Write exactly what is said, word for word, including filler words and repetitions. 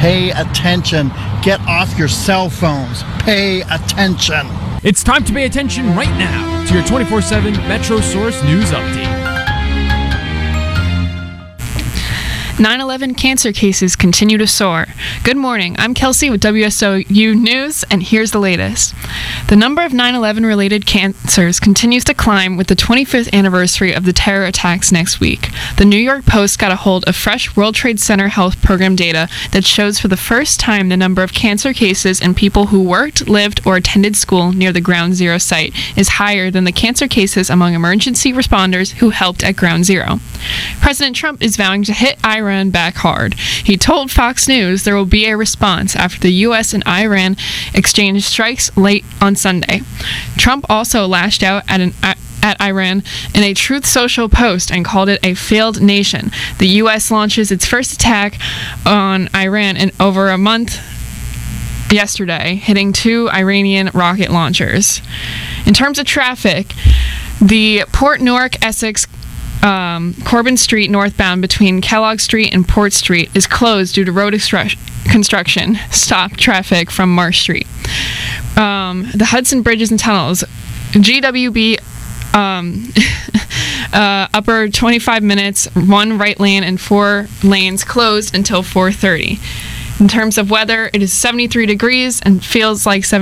Pay attention. Get off your cell phones. Pay attention. It's time to pay attention right now to your twenty-four seven Metro Source News Update. nine eleven cancer cases continue to soar. Good morning, I'm Kelsey with W S O U News, and here's the latest. The number of nine eleven related cancers continues to climb with the twenty-fifth anniversary of the terror attacks next week. The New York Post got a hold of fresh World Trade Center Health Program data that shows for the first time the number of cancer cases in people who worked, lived, or attended school near the Ground Zero site is higher than the cancer cases among emergency responders who helped at Ground Zero. President Trump is vowing to hit Iran back hard. He told Fox News there will be a response after the U S and Iran exchanged strikes late on Sunday. Trump also lashed out at an at Iran in a Truth Social post and called it a failed nation. The U S launches its first attack on Iran in over a month yesterday, hitting two Iranian rocket launchers. In terms of traffic, the Port Newark Essex Um, Corbin Street northbound between Kellogg Street and Port Street is closed due to road extru- construction. Stop traffic from Marsh Street. Um, the Hudson Bridges and Tunnels, G W B um, uh, upper twenty-five minutes, one right lane and four lanes closed until four thirty. In terms of weather, it is seventy-three degrees and feels like seventy